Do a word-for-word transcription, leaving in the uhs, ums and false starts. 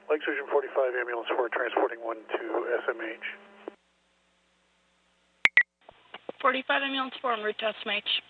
Lake Station forty-five, ambulance four, transporting one to S M H. forty-five, ambulance four, en route to S M H.